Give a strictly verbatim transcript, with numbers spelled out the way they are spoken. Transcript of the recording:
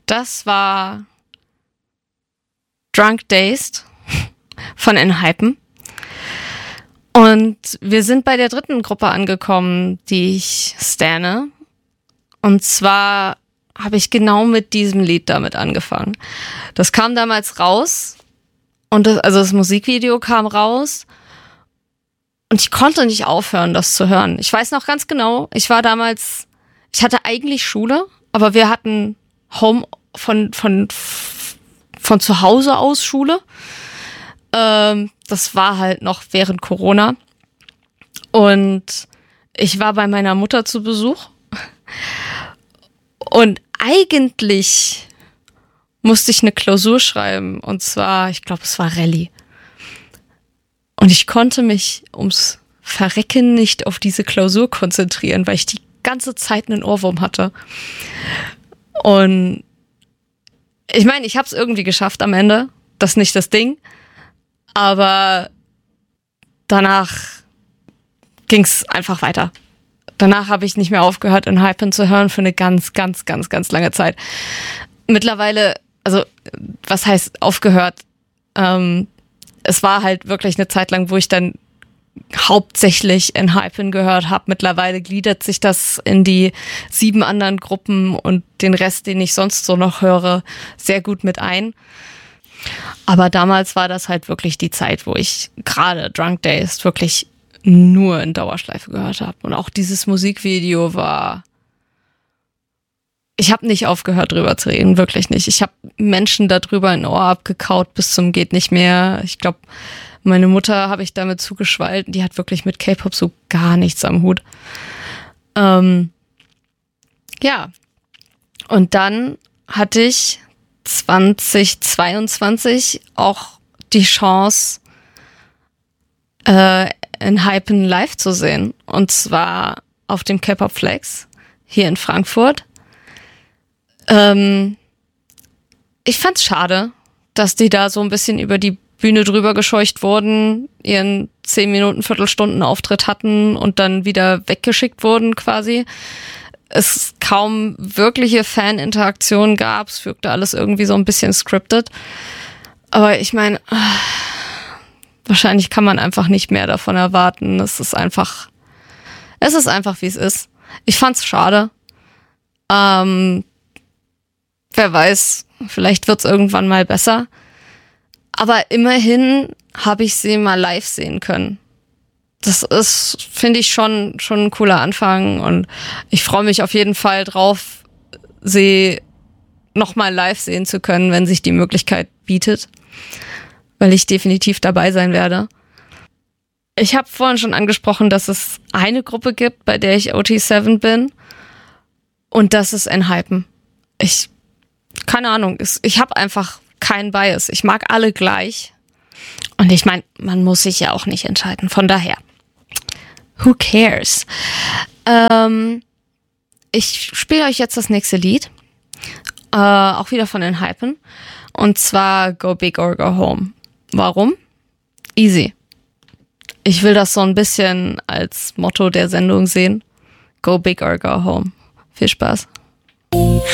Das war Drunk Dazed von Enhypen. Und wir sind bei der dritten Gruppe angekommen, die ich stanne. Und zwar habe ich genau mit diesem Lied damit angefangen. Das kam damals raus. Und das, also das Musikvideo kam raus. Und ich konnte nicht aufhören, das zu hören. Ich weiß noch ganz genau, ich war damals, ich hatte eigentlich Schule, aber wir hatten Home von, von, von zu Hause aus Schule. Ähm, das war halt noch während Corona. Und ich war bei meiner Mutter zu Besuch. Und eigentlich musste ich eine Klausur schreiben. Und zwar, ich glaube, es war Rallye. Und ich konnte mich ums Verrecken nicht auf diese Klausur konzentrieren, weil ich die ganze Zeit einen Ohrwurm hatte. Und ich meine, ich habe es irgendwie geschafft am Ende. Das ist nicht das Ding. Aber danach ging es einfach weiter. Danach habe ich nicht mehr aufgehört, Enhypen zu hören für eine ganz, ganz, ganz, ganz lange Zeit. Mittlerweile, also was heißt aufgehört? Ähm, es war halt wirklich eine Zeit lang, wo ich dann hauptsächlich Enhypen gehört habe. Mittlerweile gliedert sich das in die sieben anderen Gruppen und den Rest, den ich sonst so noch höre, sehr gut mit ein. Aber damals war das halt wirklich die Zeit, wo ich gerade Drunk Dazed wirklich nur in Dauerschleife gehört habe. Und auch dieses Musikvideo war... Ich habe nicht aufgehört, drüber zu reden, wirklich nicht. Ich habe Menschen darüber ein Ohr abgekaut bis zum geht nicht mehr. Ich glaube, meine Mutter habe ich damit zugeschwallt. Die hat wirklich mit K-Pop so gar nichts am Hut. Ähm, ja. Und dann hatte ich zwanzig zweiundzwanzig auch die Chance, äh, Enhypen live zu sehen. Und zwar auf dem K-Pop Flex hier in Frankfurt. Ähm, ich fand's schade, dass die da so ein bisschen über die Bühne drüber gescheucht wurden, ihren zehn Minuten, Viertelstunden Auftritt hatten und dann wieder weggeschickt wurden quasi. Es kaum wirkliche Fan-Interaktion gab, es wirkte alles irgendwie so ein bisschen scripted. Aber ich meine, wahrscheinlich kann man einfach nicht mehr davon erwarten. Es ist einfach, es ist einfach, wie es ist. Ich fand's schade. Ähm, Wer weiß, vielleicht wird's irgendwann mal besser. Aber immerhin habe ich sie mal live sehen können. Das ist, finde ich, schon, schon ein cooler Anfang. Und ich freue mich auf jeden Fall drauf, sie nochmal live sehen zu können, wenn sich die Möglichkeit bietet. Weil ich definitiv dabei sein werde. Ich habe vorhin schon angesprochen, dass es eine Gruppe gibt, bei der ich O T sieben bin. Und das ist Enhypen. Ich Keine Ahnung, ich habe einfach keinen Bias. Ich mag alle gleich. Und ich meine, man muss sich ja auch nicht entscheiden. Von daher, who cares? Ähm, ich spiele euch jetzt das nächste Lied. Äh, auch wieder von Enhypen. Und zwar Go Big or Go Home. Warum? Easy. Ich will das so ein bisschen als Motto der Sendung sehen. Go Big or Go Home. Viel Spaß.